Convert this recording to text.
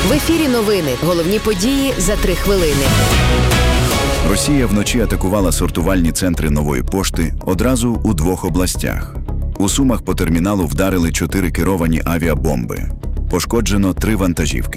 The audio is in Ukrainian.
В ефірі новини. Головні події за 3 хвилини. Росія вночі атакувала сортувальні центри Нової пошти одразу у 2 областях. У Сумах по терміналу вдарили 4 керовані авіабомби. Пошкоджено 3 вантажівки.